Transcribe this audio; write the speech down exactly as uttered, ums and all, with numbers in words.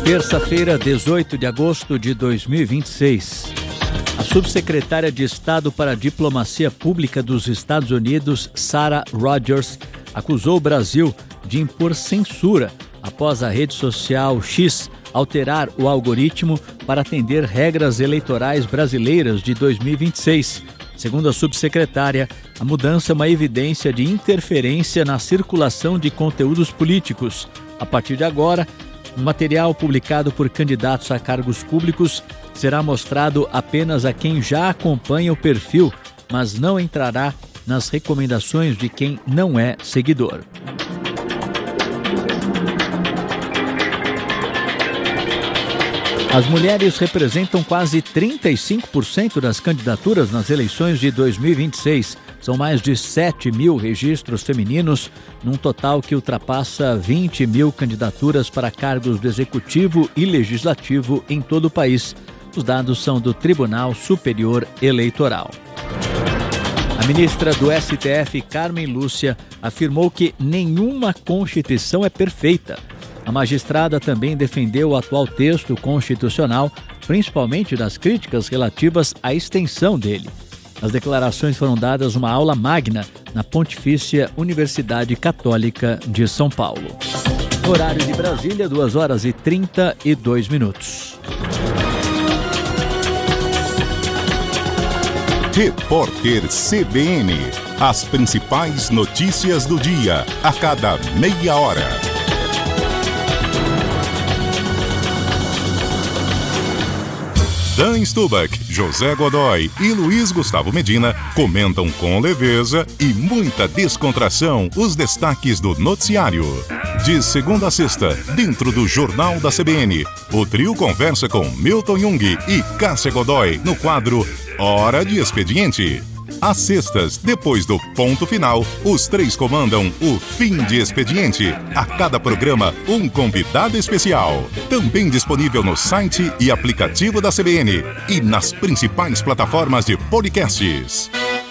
Terça-feira, dezoito de agosto de dois mil e vinte e seis. A subsecretária de Estado para a Diplomacia Pública dos Estados Unidos, Sarah Rogers, acusou o Brasil de impor censura após a rede social X alterar o algoritmo para atender regras eleitorais brasileiras de dois mil e vinte e seis. Segundo a subsecretária, a mudança é uma evidência de interferência na circulação de conteúdos políticos. A partir de agora, o material publicado por candidatos a cargos públicos será mostrado apenas a quem já acompanha o perfil, mas não entrará nas recomendações de quem não é seguidor. As mulheres representam quase trinta e cinco por cento das candidaturas nas eleições de dois mil e vinte e seis. São mais de sete mil registros femininos, num total que ultrapassa vinte mil candidaturas para cargos do Executivo e Legislativo em todo o país. Os dados são do Tribunal Superior Eleitoral. A ministra do S T F, Carmen Lúcia, afirmou que nenhuma Constituição é perfeita. A magistrada também defendeu o atual texto constitucional, principalmente das críticas relativas à extensão dele. As declarações foram dadas numa aula magna na Pontifícia Universidade Católica de São Paulo. No horário de Brasília, duas horas e trinta e dois minutos. Repórter C B N. As principais notícias do dia, a cada meia hora. Dan Stubach, José Godoy e Luiz Gustavo Medina comentam com leveza e muita descontração os destaques do noticiário. De segunda a sexta, dentro do Jornal da C B N, o trio conversa com Milton Jung e Cássia Godoy no quadro Hora de Expediente. Às sextas, depois do ponto final, os três comandam o Fim de Expediente. A cada programa, um convidado especial. Também disponível no site e aplicativo da C B N e nas principais plataformas de podcasts.